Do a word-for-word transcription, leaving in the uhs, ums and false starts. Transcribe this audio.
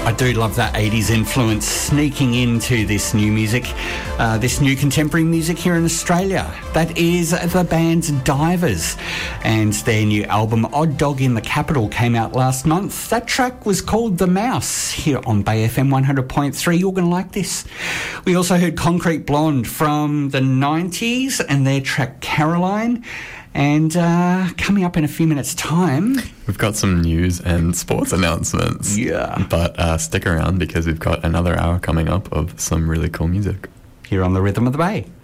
I do love that eighties influence sneaking into this new music, uh, this new contemporary music here in Australia. That is the band Divers, and their new album Odd Dog in the Capital came out last month. That track was called The Mouse here on Bay F M one hundred point three. You're going to like this. We also heard Concrete Blonde from the nineties and their track Caroline. And uh, coming up in a few minutes' time, we've got some news and sports announcements. Yeah. But uh, stick around because we've got another hour coming up of some really cool music. Here on the Rhythm of the Bay.